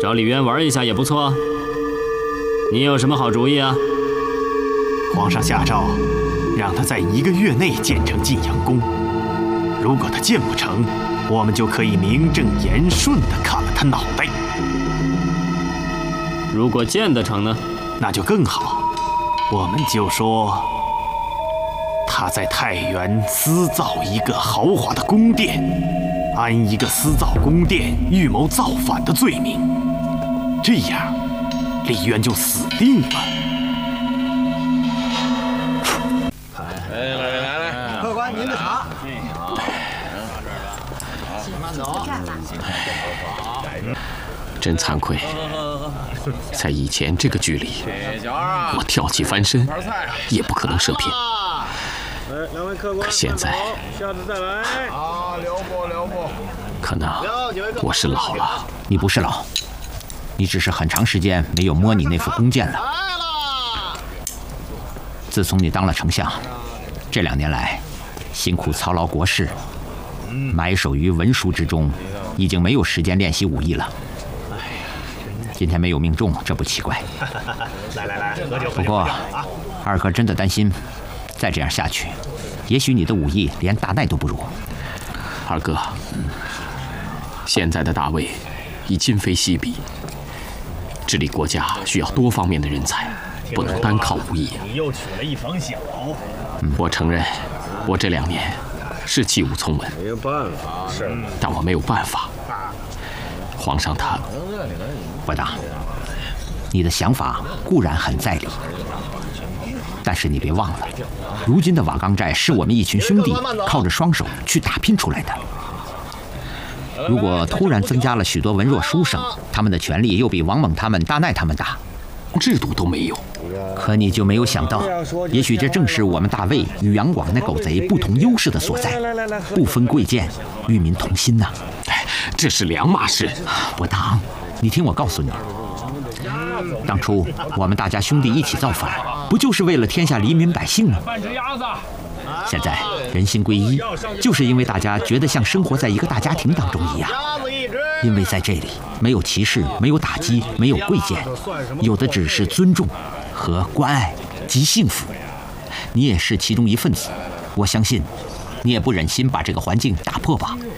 找李渊玩一下也不错。你有什么好主意啊？ 皇上下诏，让他在1个月内建成晋阳宫。如果他建不成，我们就可以名正言顺地砍了他脑袋。 如果建得成呢？ 那就更好。我们就说他在太原私造一个豪华的宫殿，安一个私造宫殿、预谋造反的罪名，这样李渊就死定了。 来，客官您的茶。慢走。 真惭愧，在以前这个距离，我跳起翻身也不可能射偏。可现在，可能我是老了。 你不是老，你只是很长时间没有摸你那副弓箭了。自从你当了丞相，这2年来，辛苦操劳国事，埋首于文书之中，已经没有时间练习武艺了。今天没有命中，这不奇怪。 来，喝酒。 不过，二哥真的担心，再这样下去，也许你的武艺连大奈都不如。 二哥，现在的大魏已今非昔比，治理国家需要多方面的人才，不能单靠武艺。 你又娶了一房小。 我承认，我这2年是弃武从文， 没有办法，是， 但我没有办法。皇上他， 伯当，你的想法固然很在理，但是你别忘了，如今的瓦岗寨是我们一群兄弟靠着双手去打拼出来的。如果突然增加了许多文弱书生，他们的权力又比王猛他们、大奈他们大， 制度都没有。 可你就没有想到，也许这正是我们大魏与杨广那狗贼不同优势的所在，不分贵贱，与民同心呐。 这是两码事。 伯当，你听我告诉你，当初我们大家兄弟一起造反，不就是为了天下黎民百姓吗？现在人心归一，就是因为大家觉得像生活在一个大家庭当中一样。因为在这里没有歧视，没有打击，没有贵贱，有的只是尊重和关爱及幸福。你也是其中一份子，我相信你也不忍心把这个环境打破吧。